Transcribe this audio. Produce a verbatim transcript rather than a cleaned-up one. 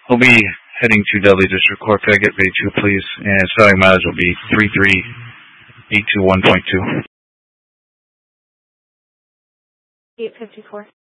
We'll be heading to Dudley District Court. Could I get bay two, please? And starting mileage will be three three eight two one point two. eight fifty-four.